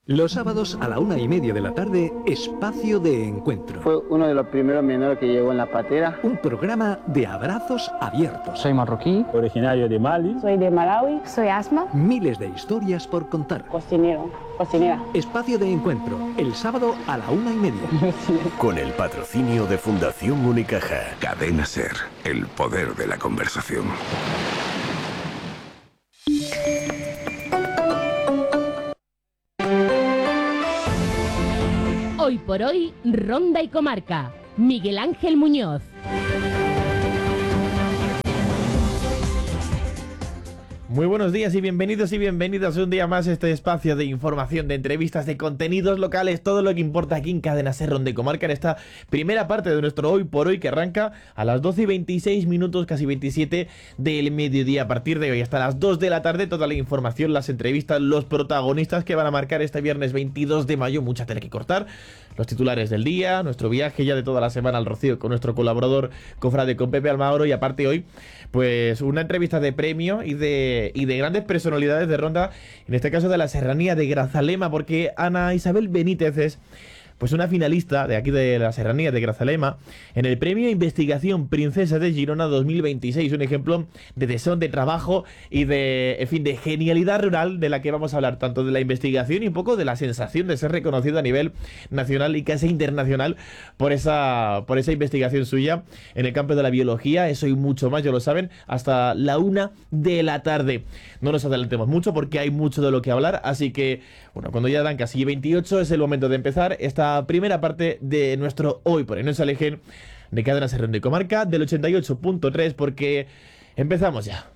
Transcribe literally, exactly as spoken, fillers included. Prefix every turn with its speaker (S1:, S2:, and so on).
S1: Los sábados a la una y media de la tarde, Espacio de Encuentro.
S2: Fue uno de los primeros menores que llegó en la patera.
S1: Un programa de abrazos abiertos.
S3: Soy marroquí,
S4: originario de Mali.
S5: Soy de Malawi. Soy Asma.
S1: Miles de historias por contar.
S5: Cocinero, cocinera.
S1: Espacio de Encuentro, el sábado a la una y media.
S6: Con el patrocinio de Fundación Unicaja.
S7: Cadena Ser, el poder de la conversación.
S8: Hoy por hoy, Ronda y Comarca. Miguel Ángel Muñoz.
S9: Muy buenos días y bienvenidos y bienvenidas un día más a este espacio de información, de entrevistas, de contenidos locales, todo lo que importa aquí en Cadena Ser, Ronda y Comarca, en esta primera parte de nuestro Hoy por Hoy que arranca a las doce y veintiséis minutos, casi veintisiete del mediodía. A partir de hoy hasta las dos de la tarde, toda la información, las entrevistas, los protagonistas que van a marcar este viernes veintidós de mayo, mucha tela que cortar, los titulares del día, nuestro viaje ya de toda la semana al Rocío con nuestro colaborador cofrade, con Pepe Almagro, y aparte hoy, pues una entrevista de premio y de y de grandes personalidades de Ronda, en este caso de la Serranía de Grazalema, porque Ana Isabel Benítez es pues una finalista de aquí de la Serranía de Grazalema en el premio Investigación Princesa de Girona dos mil veintiséis, un ejemplo de tesón, de trabajo y de, en fin, de genialidad rural, de la que vamos a hablar, tanto de la investigación y un poco de la sensación de ser reconocido a nivel nacional y casi internacional por esa, por esa investigación suya en el campo de la biología. Eso y mucho más, ya lo saben, hasta la una de la tarde. No nos adelantemos mucho porque hay mucho de lo que hablar, así que, bueno, cuando ya dan casi veintiocho es el momento de empezar esta primera parte de nuestro Hoy por Hoy. No se alejen de Cadena Ser, Ronda y Comarca del ochenta y ocho punto tres porque empezamos ya.